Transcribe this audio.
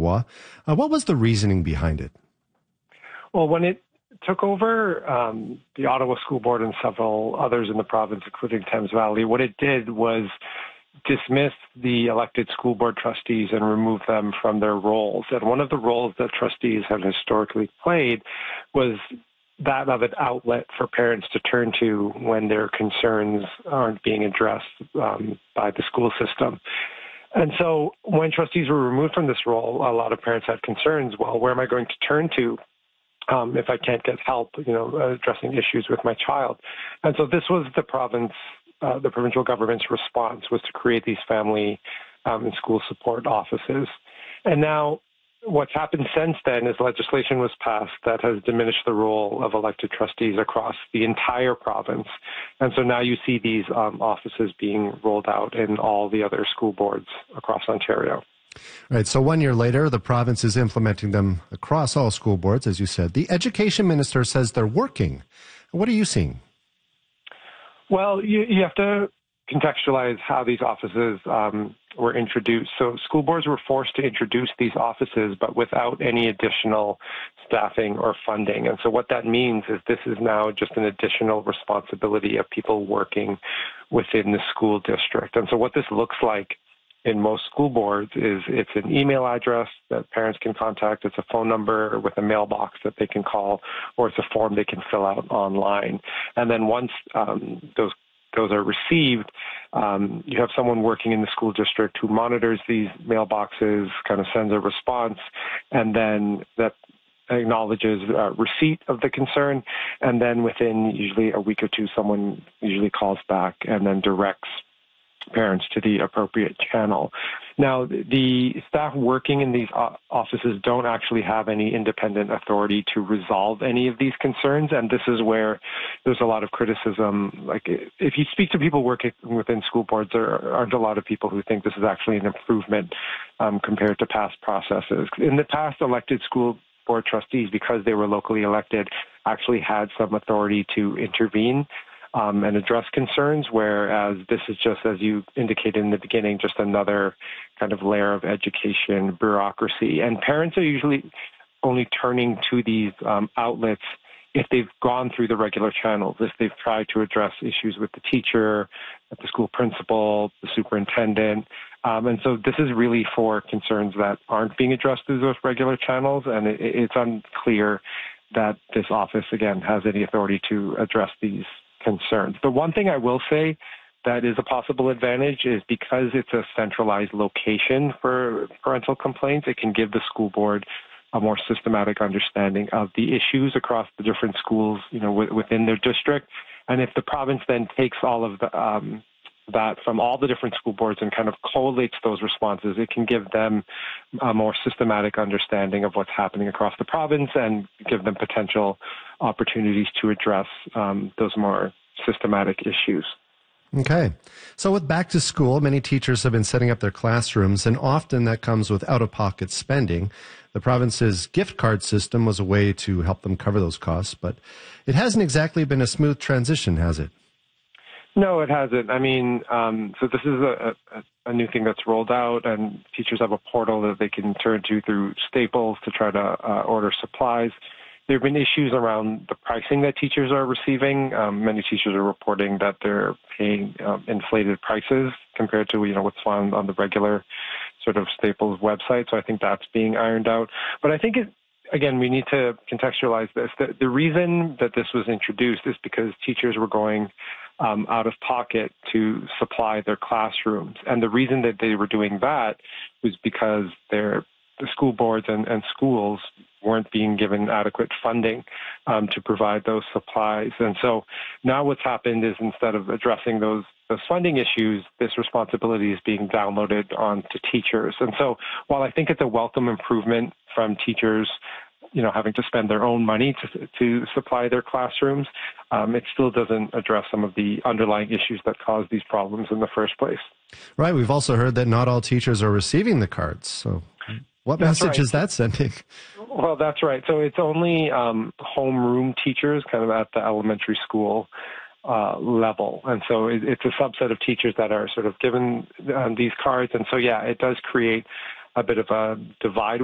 Ottawa. What was the reasoning behind it? Well, when it took over the Ottawa School Board and several others in the province, including Thames Valley, what it did was dismiss the elected school board trustees and remove them from their roles. And one of the roles that trustees have historically played was that of an outlet for parents to turn to when their concerns aren't being addressed by the school system. And so when trustees were removed from this role, a lot of parents had concerns. Well, where am I going to turn to if I can't get help, addressing issues with my child? And so this was the provincial government's response, was to create these family and school support offices. And now what's happened since then is legislation was passed that has diminished the role of elected trustees across the entire province. And so now you see these offices being rolled out in all the other school boards across Ontario. Right. So 1 year later, the province is implementing them across all school boards, as you said. The education minister says they're working. What are you seeing? Well, you have to contextualize how these offices were introduced. So school boards were forced to introduce these offices, but without any additional staffing or funding. And so what that means is this is now just an additional responsibility of people working within the school district. And so what this looks like in most school boards is it's an email address that parents can contact, it's a phone number with a mailbox that they can call, or it's a form they can fill out online. And then once those are received, you have someone working in the school district who monitors these mailboxes, kind of sends a response, and then that acknowledges receipt of the concern. And then within usually a week or two, someone usually calls back and then directs parents to the appropriate channel. Now, the staff working in these offices don't actually have any independent authority to resolve any of these concerns, and this is where there's a lot of criticism. Like, if you speak to people working within school boards, there aren't a lot of people who think this is actually an improvement compared to past processes. In the past, elected school board trustees, because they were locally elected, actually had some authority to intervene and address concerns, whereas this is just, as you indicated in the beginning, just another kind of layer of education bureaucracy. And parents are usually only turning to these outlets if they've gone through the regular channels, if they've tried to address issues with the teacher, the school principal, the superintendent. And so this is really for concerns that aren't being addressed through those regular channels, and it's unclear that this office, again, has any authority to address these concerns. The one thing I will say that is a possible advantage is because it's a centralized location for parental complaints, it can give the school board a more systematic understanding of the issues across the different schools, within their district. And if the province then takes all of that from all the different school boards and kind of collates those responses, it can give them a more systematic understanding of what's happening across the province and give them potential opportunities to address those more systematic issues. Okay. So with back to school, many teachers have been setting up their classrooms, and often that comes with out-of-pocket spending. The province's gift card system was a way to help them cover those costs, but it hasn't exactly been a smooth transition, has it? No, it hasn't. I mean, so this is a new thing that's rolled out, and teachers have a portal that they can turn to through Staples to try to order supplies. There have been issues around the pricing that teachers are receiving. Many teachers are reporting that they're paying inflated prices compared to what's found on the regular sort of Staples website. So I think that's being ironed out. But I think again, we need to contextualize this. The reason that this was introduced is because teachers were going out of pocket to supply their classrooms. And the reason that they were doing that was because the school boards and schools weren't being given adequate funding to provide those supplies. And so now what's happened is, instead of addressing those funding issues, this responsibility is being downloaded onto teachers. And so while I think it's a welcome improvement from teachers having to spend their own money to supply their classrooms, it still doesn't address some of the underlying issues that caused these problems in the first place. Right. We've also heard that not all teachers are receiving the cards. So what message is that sending? Well, that's right. So it's only homeroom teachers kind of at the elementary school level. And so it's a subset of teachers that are sort of given these cards. And so, yeah, it does create a bit of a divide